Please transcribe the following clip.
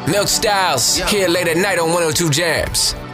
Milk Styles, here late at night on 102 Jams.